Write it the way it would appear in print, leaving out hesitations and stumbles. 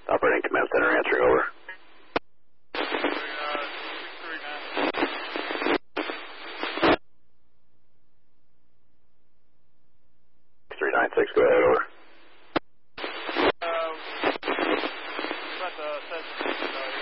Operating Command Center answering over. 396, go ahead, over. About the